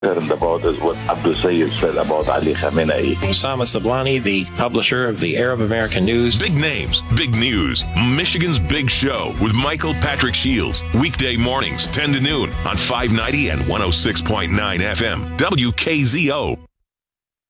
concerned about is what Abdul Sayyid said about Ali Khamenei. Osama Sablani, the publisher of the Arab American News. Big names, big news. Michigan's Big Show with Michael Patrick Shields. Weekday mornings, 10 to noon on 590 and 106.9 FM. WKZO.